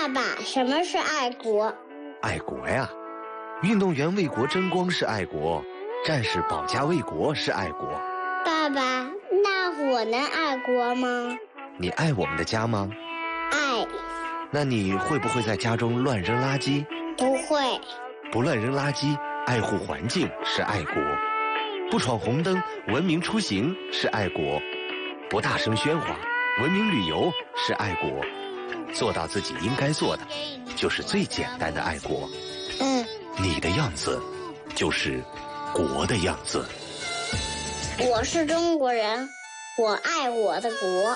爸爸，什么是爱国？ 爱国呀，运动员为国争光是爱国，战士保家卫国是爱国。 爸爸，那我能爱国吗？ 你爱我们的家吗？ 爱。 那你会不会在家中乱扔垃圾？ 不会。 不乱扔垃圾，爱护环境是爱国。不闯红灯，文明出行是爱国。不大声喧哗，文明旅游是爱国。做到自己应该做的，就是最简单的爱国。你的样子，就是国的样子。 我是中国人，我爱我的国。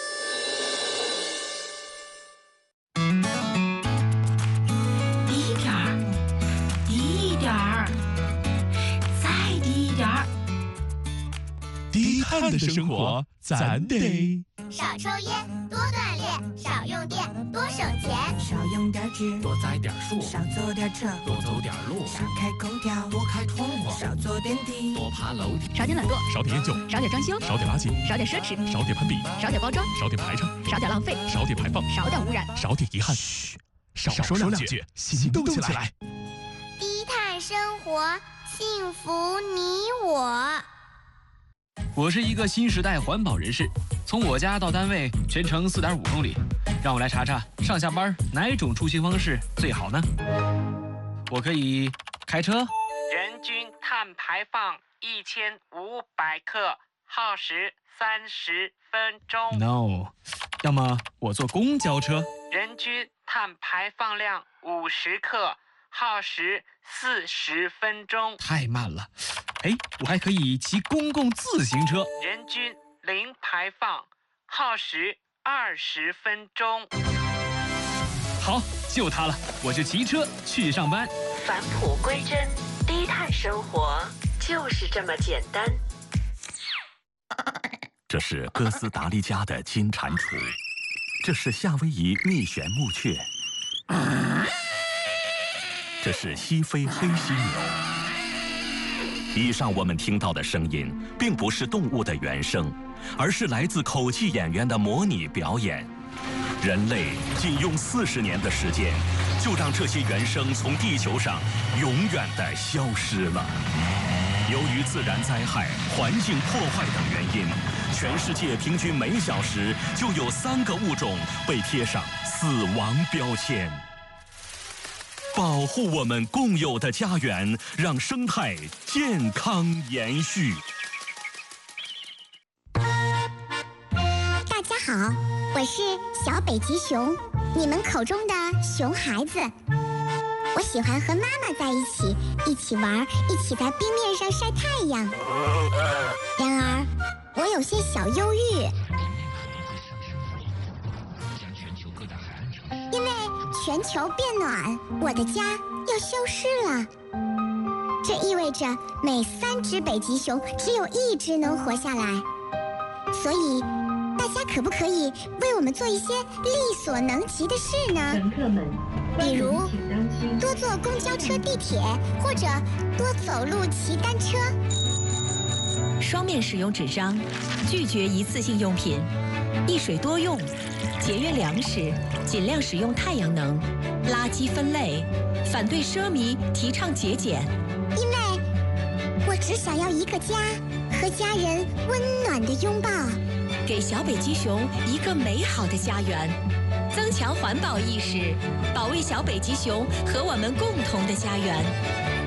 低点儿，低一点儿，再低一点儿。 低碳的生活，咱得少抽烟，多锻炼，少用电，多省钱， 少用点纸， 多栽点树， 少坐点车， 多走点路， 少开空调， 多开窗户， 少坐电梯， 多爬楼梯， 少点懒惰，少点厌旧，少点装修，少点垃圾，少点奢侈，少点攀比，少点包装，少点排场，少点浪费，少点排放，少点污染，少点遗憾。嘘，少说两句，行动起来。 低碳生活，幸福你我。 我是一个新时代环保人士，从我家到单位全程4.5公里，让我来查查上下班哪种出行方式最好呢？我可以开车， 人均碳排放1500克，耗时30分钟。 No， 要么我坐公交车， 人均碳排放量50克，耗时40分钟。 太慢了。我还可以骑公共自行车， 人均零排放，耗时20分钟。 好，就它了，我就骑车去上班。 返璞归真，低碳生活就是这么简单。 这是哥斯达黎加的金蟾蜍，这是夏威夷蜜旋木雀，这是西非黑犀牛。以上我们听到的声音，并不是动物的原声，而是来自口技演员的模拟表演。人类仅用40年的时间，就让这些原声从地球上永远地消失了。由于自然灾害、环境破坏等原因，全世界平均每小时就有3个物种被贴上死亡标签。保护我们共有的家园，让生态健康延续。 大家好，我是小北极熊，你们口中的熊孩子。我喜欢和妈妈在一起玩，一起在冰面上晒太阳。然而，我有些小忧郁，因为全球变暖，我的家要消失了。这意味着每3只北极熊只有1只能活下来。所以，大家可不可以为我们做一些力所能及的事呢？ 乘客们， 比如多坐公交车、地铁，或者多走路、骑单车。 双面使用纸张，拒绝一次性用品，一水多用，节约粮食，尽量使用太阳能，垃圾分类，反对奢靡，提倡节俭。 因为我只想要一个家，和家人温暖的拥抱， 给小北极熊一个美好的家园，增强环保意识，保卫小北极熊和我们共同的家园。